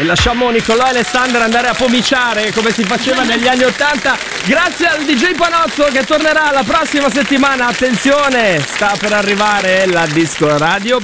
E lasciamo Nicolò e Alessandra andare a pomiciare come si faceva negli anni '80. Grazie al DJ Panozzo che tornerà la prossima settimana. Attenzione, sta per arrivare la Disco Radio